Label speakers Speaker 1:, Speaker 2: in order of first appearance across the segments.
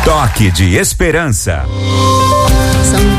Speaker 1: Toque de Esperança.
Speaker 2: São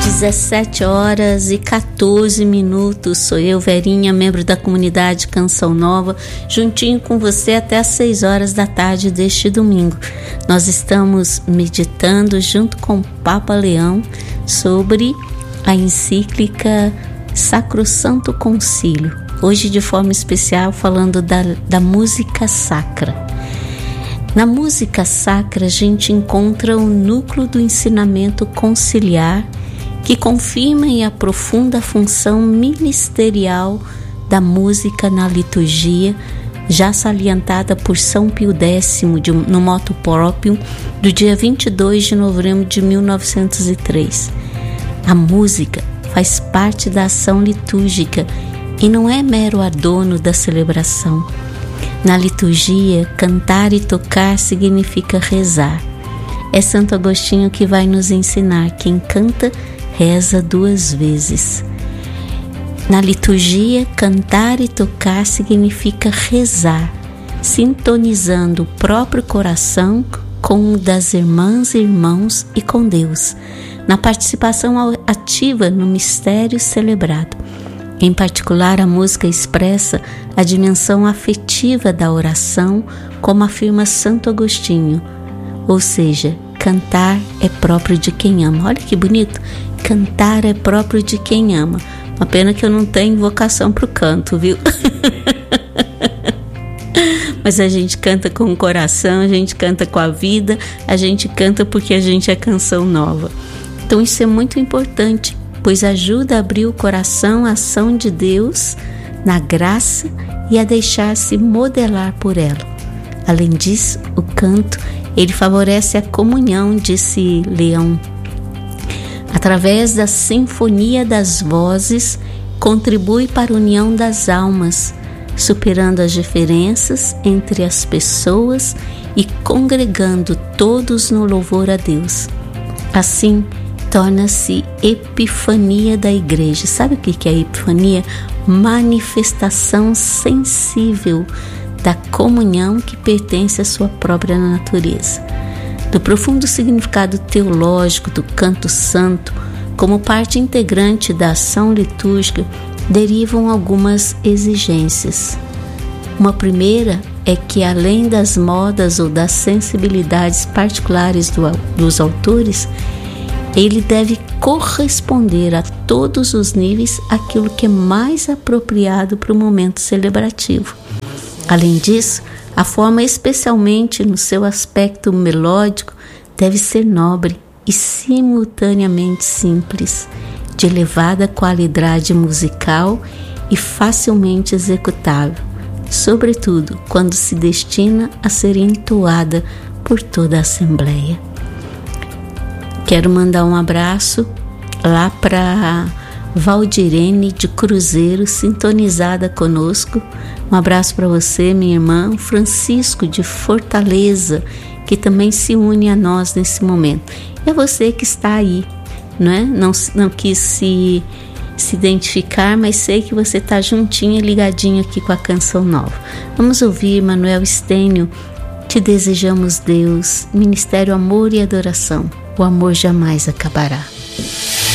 Speaker 2: 17h14. Sou eu, Verinha, membro da comunidade Canção Nova, juntinho com você até às 6 da tarde deste domingo. Nós estamos meditando junto com o Papa Leão sobre a encíclica Sacrosanto Concílio. Hoje, de forma especial, falando da música sacra. Na música sacra, a gente encontra o núcleo do ensinamento conciliar que confirma e aprofunda a função ministerial da música na liturgia, já salientada por São Pio X no motu proprio do dia 22 de novembro de 1903. A música faz parte da ação litúrgica e não é mero adorno da celebração. Na liturgia, cantar e tocar significa rezar. É Santo Agostinho que vai nos ensinar: quem canta, reza 2 vezes. Na liturgia, cantar e tocar significa rezar, sintonizando o próprio coração com o das irmãs e irmãos e com Deus, na participação ativa no mistério celebrado. Em particular, a música expressa a dimensão afetiva da oração, como afirma Santo Agostinho. Ou seja, cantar é próprio de quem ama. Olha que bonito! Cantar é próprio de quem ama. Uma pena que eu não tenho vocação para o canto, viu? Mas a gente canta com o coração, a gente canta com a vida, a gente canta porque a gente é Canção Nova. Então isso é muito importante, pois ajuda a abrir o coração à ação de Deus na graça e a deixar-se modelar por ela. Além disso, o canto, ele favorece a comunhão, disse Leão. Através da sinfonia das vozes, contribui para a união das almas, superando as diferenças entre as pessoas e congregando todos no louvor a Deus. Assim, torna-se epifania da igreja. Sabe o que é epifania? Manifestação sensível da comunhão que pertence à sua própria natureza. Do profundo significado teológico do canto santo, como parte integrante da ação litúrgica, derivam algumas exigências. Uma primeira é que, além das modas ou das sensibilidades particulares dos autores, ele deve corresponder a todos os níveis àquilo que é mais apropriado para o momento celebrativo. Além disso, a forma, especialmente no seu aspecto melódico, deve ser nobre e simultaneamente simples, de elevada qualidade musical e facilmente executável, sobretudo quando se destina a ser entoada por toda a Assembleia. Quero mandar um abraço lá para Valdirene de Cruzeiro, sintonizada conosco. Um abraço para você, minha irmã. Francisco de Fortaleza, que também se une a nós nesse momento. É você que está aí, não é? Não quis se identificar, mas sei que você está juntinho, ligadinho aqui com a Canção Nova. Vamos ouvir Manuel Estênio. Te desejamos, Deus, Ministério Amor e Adoração. O amor jamais acabará.